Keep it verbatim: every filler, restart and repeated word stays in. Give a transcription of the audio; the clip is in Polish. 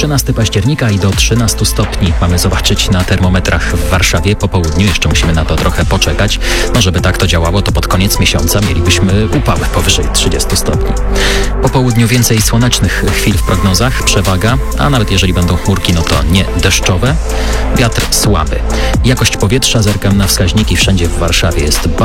trzynastego października i do trzynastu stopni mamy zobaczyć na termometrach w Warszawie. Po południu jeszcze musimy na to trochę poczekać. No żeby tak to działało, to pod koniec miesiąca mielibyśmy upały powyżej trzydziestu stopni. Po południu więcej słonecznych chwil w prognozach, przewaga, a nawet jeżeli będą chmurki, no to nie deszczowe. Wiatr słaby. Jakość powietrza, zerkam na wskaźniki, wszędzie w Warszawie jest